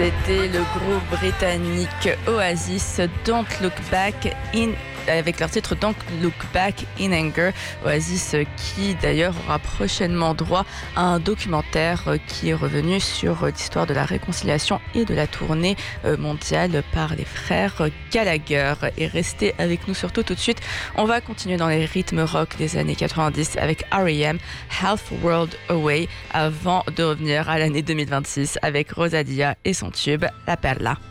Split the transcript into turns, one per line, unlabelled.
C'était le groupe britannique Oasis, Don't Look Back avec leur titre Don't Look Back in Anger. Oasis qui d'ailleurs aura prochainement droit à un documentaire qui est revenu sur l'histoire de la réconciliation et de la tournée mondiale par les frères Gallagher. Et restez avec nous surtout tout de suite. On va continuer dans les rythmes rock des années 90 avec R.E.M. Half World Away avant de revenir à l'année 2026 avec Rosalia et son tube La Perla.